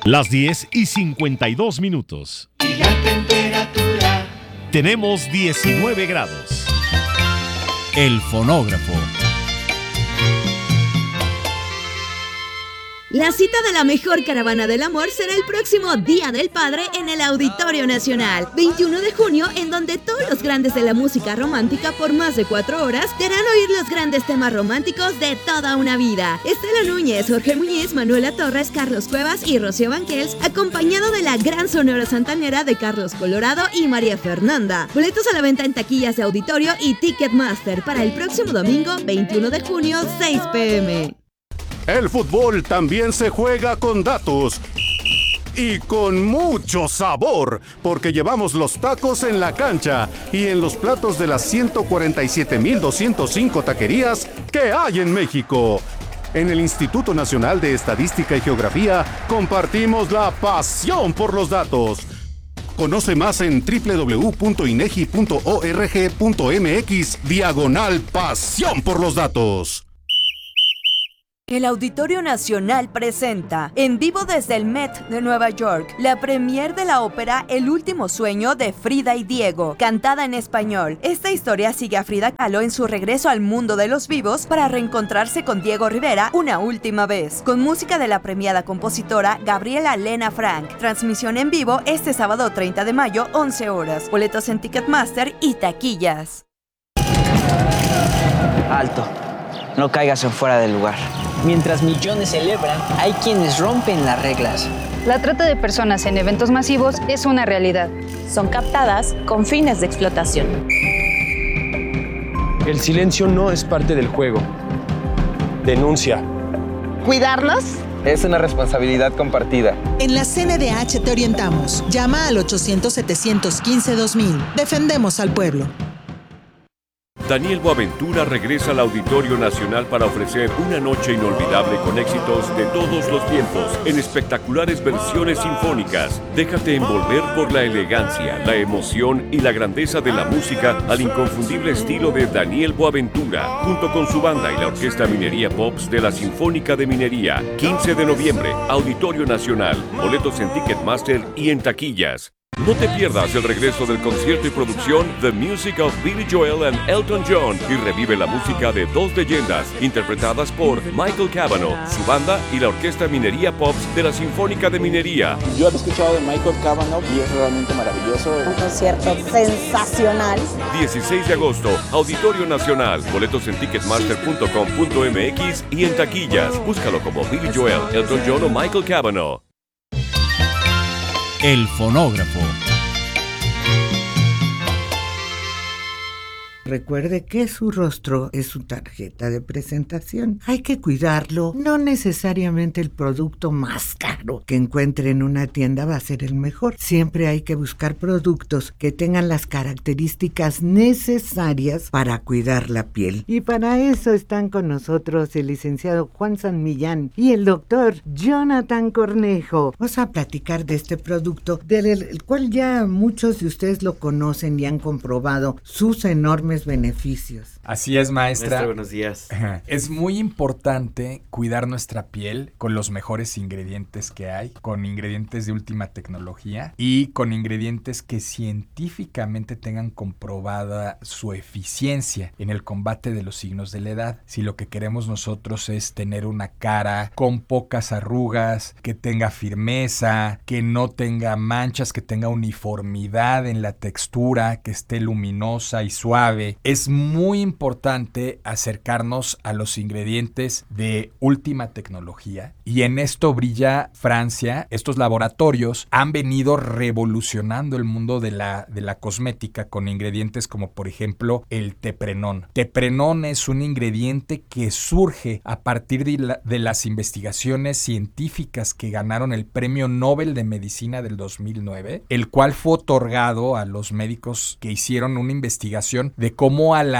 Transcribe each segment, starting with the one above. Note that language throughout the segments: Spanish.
Las 10:52. Y la temperatura. Tenemos 19 grados. El fonógrafo. La cita de la mejor caravana del amor será el próximo Día del Padre en el Auditorio Nacional, 21 de junio, en donde todos los grandes de la música romántica por más de 4 horas te harán oír los grandes temas románticos de toda una vida. Estela Núñez, Jorge Muñiz, Manuela Torres, Carlos Cuevas y Rocío Banquels, acompañado de la gran sonora santanera de Carlos Colorado y María Fernanda. Boletos a la venta en taquillas de Auditorio y Ticketmaster para el próximo domingo, 21 de junio, 6 p.m. El fútbol también se juega con datos y con mucho sabor, porque llevamos los tacos en la cancha y en los platos de las 147,205 taquerías que hay en México. En el Instituto Nacional de Estadística y Geografía compartimos la pasión por los datos. Conoce más en www.inegi.org.mx/pasión por los datos. El Auditorio Nacional presenta, en vivo desde el Met de Nueva York, la premier de la ópera El último sueño de Frida y Diego, cantada en español. Esta historia sigue a Frida Kahlo en su regreso al mundo de los vivos para reencontrarse con Diego Rivera una última vez, con música de la premiada compositora Gabriela Lena Frank. Transmisión en vivo este sábado 30 de mayo, 11 horas. Boletos en Ticketmaster y taquillas. Alto, no caigas en fuera del lugar. Mientras millones celebran, hay quienes rompen las reglas. La trata de personas en eventos masivos es una realidad. Son captadas con fines de explotación. El silencio no es parte del juego. Denuncia. ¿Cuidarnos? Es una responsabilidad compartida. En la CNDH te orientamos. Llama al 800-715-2000. Defendemos al pueblo. Daniel Boaventura regresa al Auditorio Nacional para ofrecer una noche inolvidable con éxitos de todos los tiempos en espectaculares versiones sinfónicas. Déjate envolver por la elegancia, la emoción y la grandeza de la música al inconfundible estilo de Daniel Boaventura, junto con su banda y la Orquesta Minería Pops de la Sinfónica de Minería. 15 de noviembre, Auditorio Nacional. Boletos en Ticketmaster y en taquillas. No te pierdas el regreso del concierto y producción The Music of Billy Joel and Elton John y revive la música de dos leyendas interpretadas por Michael Cavanaugh, su banda y la Orquesta Minería Pops de la Sinfónica de Minería. Yo he escuchado de Michael Cavanaugh y es realmente maravilloso. Un concierto sensacional. 16 de agosto, Auditorio Nacional. Boletos en ticketmaster.com.mx y en taquillas. Búscalo como Billy Joel, Elton John o Michael Cavanaugh. El fonógrafo. Recuerde que su rostro es su tarjeta de presentación. Hay que cuidarlo. No necesariamente el producto más caro que encuentre en una tienda va a ser el mejor. Siempre hay que buscar productos que tengan las características necesarias para cuidar la piel. Y para eso están con nosotros el licenciado Juan San Millán y el doctor Jonathan Cornejo. Vamos a platicar de este producto, del cual ya muchos de ustedes lo conocen y han comprobado sus enormes beneficios. Así es, maestra. Buenos días. Es muy importante cuidar nuestra piel con los mejores ingredientes que hay, con ingredientes de última tecnología y con ingredientes que científicamente tengan comprobada su eficiencia en el combate de los signos de la edad. Si lo que queremos nosotros es tener una cara con pocas arrugas, que tenga firmeza, que no tenga manchas, que tenga uniformidad en la textura, que esté luminosa y suave, es muy importante acercarnos a los ingredientes de última tecnología. Y en esto brilla Francia. Estos laboratorios han venido revolucionando el mundo de la cosmética con ingredientes como, por ejemplo, el teprenón. Teprenón es un ingrediente que surge a partir de las investigaciones científicas que ganaron el Premio Nobel de Medicina del 2009, el cual fue otorgado a los médicos que hicieron una investigación de cómo alargar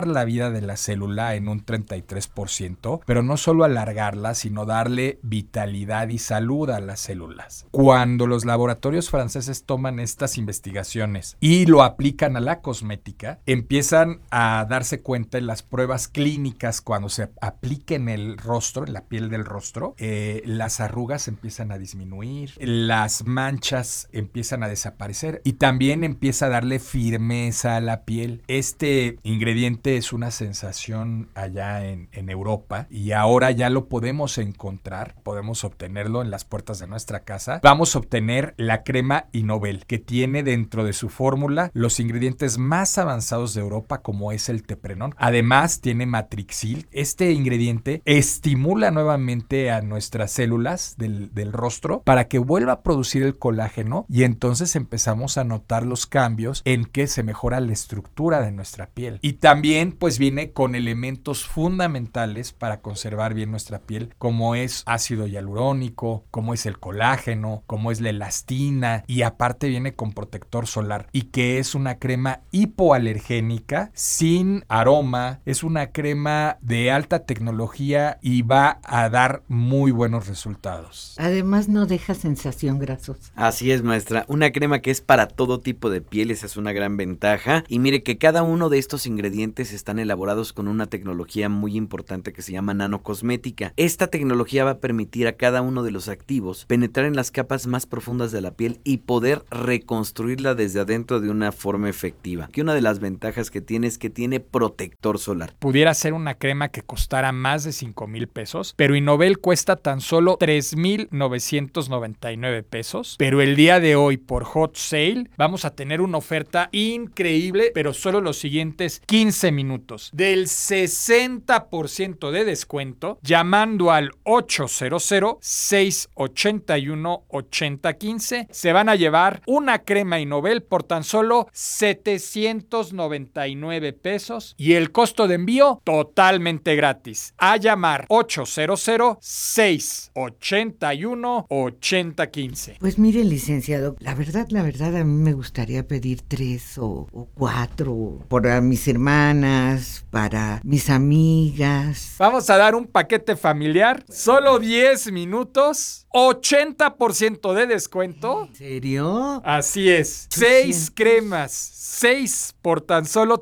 alargar la vida de la célula en un 33%, pero no solo alargarla, sino darle vitalidad y salud a las células. Cuando los laboratorios franceses toman estas investigaciones y lo aplican a la cosmética, empiezan a darse cuenta en las pruebas clínicas cuando se aplica en el rostro, en la piel del rostro, las arrugas empiezan a disminuir, las manchas empiezan a desaparecer y también empieza a darle firmeza a la piel. Este ingrediente es una sensación allá en Europa y ahora ya lo podemos encontrar, podemos obtenerlo en las puertas de nuestra casa. Vamos a obtener la crema Innovel, que tiene dentro de su fórmula los ingredientes más avanzados de Europa, como es el teprenón. Además tiene matrixil. Este ingrediente estimula nuevamente a nuestras células del rostro para que vuelva a producir el colágeno y entonces empezamos a notar los cambios en que se mejora la estructura de nuestra piel. Y también pues viene con elementos fundamentales para conservar bien nuestra piel, como es ácido hialurónico, como es el colágeno, como es la elastina, y aparte viene con protector solar, y que es una crema hipoalergénica sin aroma, es una crema de alta tecnología y va a dar muy buenos resultados. Además no deja sensación grasosa. Así es, maestra, una crema que es para todo tipo de piel, esa es una gran ventaja. Y mire que cada uno de estos ingredientes están elaborados con una tecnología muy importante que se llama nanocosmética. Esta tecnología va a permitir a cada uno de los activos penetrar en las capas más profundas de la piel y poder reconstruirla desde adentro de una forma efectiva. Que una de las ventajas que tiene es que tiene protector solar. Pudiera ser una crema que costara más de 5,000 pesos, pero Innovel cuesta tan solo 3,999 pesos. Pero el día de hoy, por Hot Sale, vamos a tener una oferta increíble, pero solo los siguientes 15 minutos. Del 60% de descuento, llamando al 800-681-8015, se van a llevar una crema Innovel por tan solo 799 pesos y el costo de envío totalmente gratis. A llamar 800-681-8015. Pues mire, licenciado, la verdad, a mí me gustaría pedir 3 o 4 para mis hermanas, para mis amigas. Vamos a dar un paquete familiar, solo 10 minutos, 80% de descuento. ¿En serio? Así es, 6 cremas, 6 por tan solo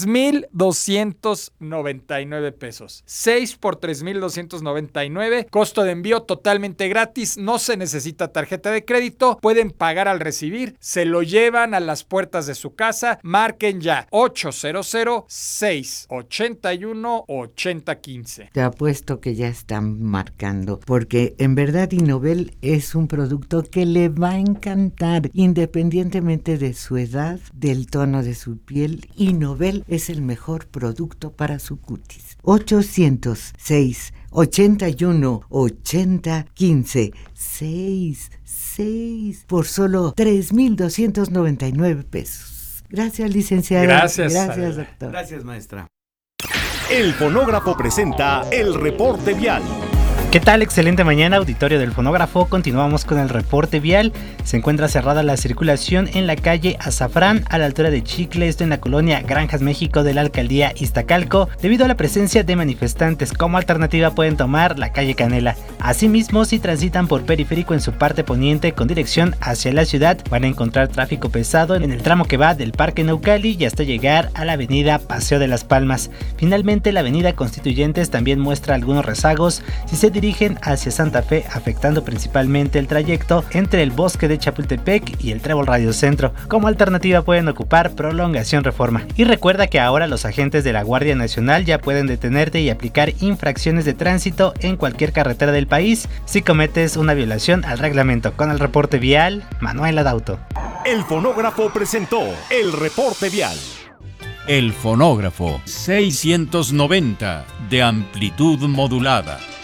3,299 pesos. 6 por 3,299, costo de envío totalmente gratis, no se necesita tarjeta de crédito, pueden pagar al recibir, se lo llevan a las puertas de su casa, marquen ya 800-681-8015. Te apuesto que ya están marcando, porque en verdad Innovel es un producto que le va a encantar, independientemente de su edad, del tono de su piel. Innovel es el mejor producto para su cutis. 800-681-8015. 6 por solo 3,299 pesos. Gracias, licenciada. Gracias, doctor. Gracias, maestra. El Fonógrafo presenta el reporte vial. ¿Qué tal? Excelente mañana, auditorio del Fonógrafo. Continuamos con el reporte vial. Se encuentra cerrada la circulación en la calle Azafrán, a la altura de Chicle, esto en la colonia Granjas México de la alcaldía Iztacalco, debido a la presencia de manifestantes. Como alternativa pueden tomar la calle Canela. Asimismo, si transitan por Periférico en su parte poniente con dirección hacia la ciudad, van a encontrar tráfico pesado en el tramo que va del Parque Naucali y hasta llegar a la avenida Paseo de las Palmas. Finalmente, la avenida Constituyentes también muestra algunos rezagos si se dirigen hacia Santa Fe, afectando principalmente el trayecto entre el Bosque de Chapultepec y el Trébol Radio Centro. Como alternativa pueden ocupar Prolongación Reforma. Y recuerda que ahora los agentes de la Guardia Nacional ya pueden detenerte y aplicar infracciones de tránsito en cualquier carretera del país si cometes una violación al reglamento. Con el reporte vial, Manuel Adauto. El Fonógrafo presentó el reporte vial. El Fonógrafo 690 de amplitud modulada.